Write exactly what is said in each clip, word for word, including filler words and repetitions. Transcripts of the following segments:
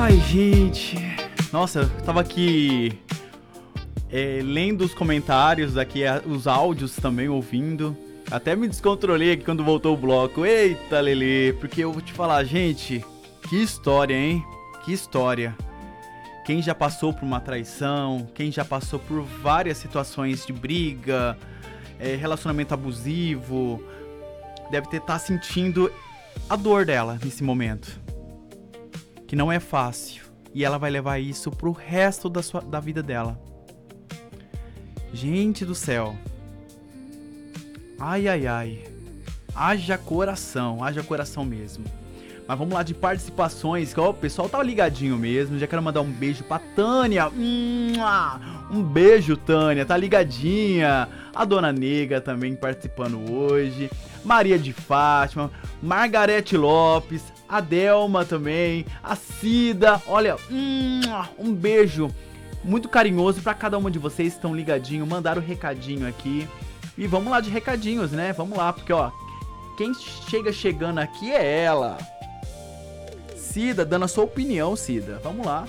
Ai, gente. Nossa, eu tava aqui é, lendo os comentários aqui, os áudios também, ouvindo. Até me descontrolei aqui quando voltou o bloco. Eita, Lelê, porque eu vou te falar, gente, que história, hein? Que história. Quem já passou por uma traição, quem já passou por várias situações de briga, é, relacionamento abusivo, deve ter tá sentindo a dor dela nesse momento. Que não é fácil. E ela vai levar isso pro resto da, sua, da vida dela. Gente do céu. Ai, ai, ai. Haja coração, haja coração mesmo. Mas vamos lá de participações, que ó, o pessoal tá ligadinho mesmo. Já quero mandar um beijo pra Tânia. Um beijo, Tânia, tá ligadinha. A Dona Nega também participando hoje. Maria de Fátima, Margarete Lopes, a Delma também, a Cida. Olha, um beijo muito carinhoso pra cada uma de vocês que estão ligadinho. Mandaram o recadinho aqui. E vamos lá de recadinhos, né? Vamos lá, porque ó, quem chega chegando aqui é ela. Cida, dando a sua opinião, Cida. Vamos lá.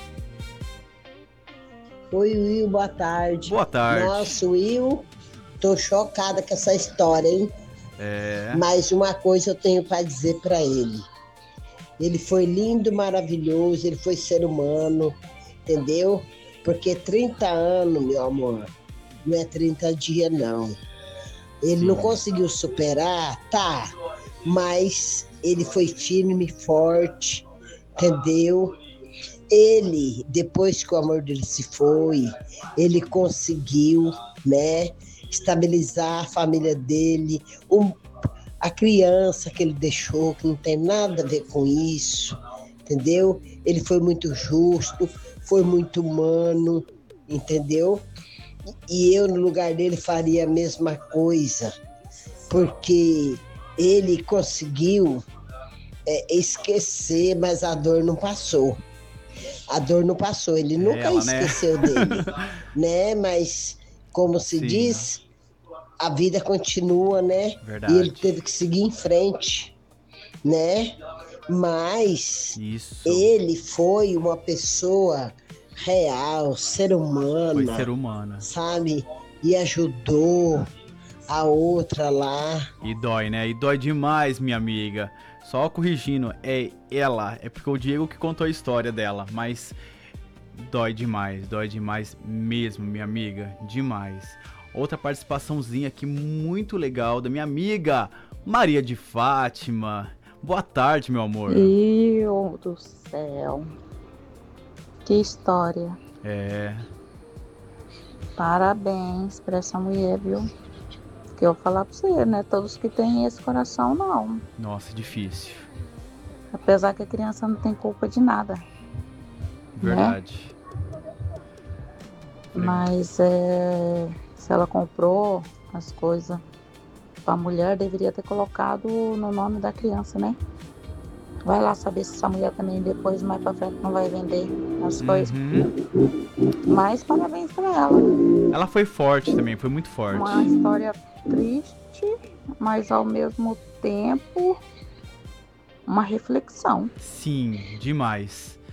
Oi, Will, boa tarde. Boa tarde. Nossa, Will, tô chocada com essa história, hein? É. Mas uma coisa eu tenho pra dizer pra ele. Ele foi lindo, maravilhoso, ele foi ser humano, entendeu? Porque trinta anos, meu amor, não é trinta dias, não. Ele Sim. não conseguiu superar, tá, mas ele foi firme, forte, entendeu? Ele, depois que o amor dele se foi, ele conseguiu, né, estabilizar a família dele, um, a criança que ele deixou, que não tem nada a ver com isso, entendeu? Ele foi muito justo, foi muito humano, entendeu? E eu, no lugar dele, faria a mesma coisa, porque ele conseguiu é, esquecer, mas a dor não passou. A dor não passou, ele nunca Ela, esqueceu né? dele, né? Mas, como se Sim. diz, a vida continua, né? Verdade. E ele teve que seguir em frente, né? Mas Isso. ele foi uma pessoa real, ser humana. Foi ser humana. Sabe? E ajudou a outra lá. E dói, né? E dói demais, minha amiga. Só corrigindo, é ela. É porque o Diego que contou a história dela. Mas dói demais, dói demais mesmo, minha amiga. Demais. Outra participaçãozinha aqui muito legal da minha amiga Maria de Fátima. Boa tarde, meu amor. Meu Deus do céu. Que história. É. Parabéns pra essa mulher, viu? Que eu vou falar pra você, né? Todos que têm esse coração, não. Nossa, difícil. Apesar que a criança não tem culpa de nada. Verdade. Né? Mas é, se ela comprou as coisas pra mulher, deveria ter colocado no nome da criança, né? Vai lá saber se essa mulher também depois, mais pra frente, não vai vender as Uhum. coisas. Mas parabéns pra ela. Ela foi forte também, foi muito forte. Uma história triste, mas ao mesmo tempo uma reflexão. Sim, demais.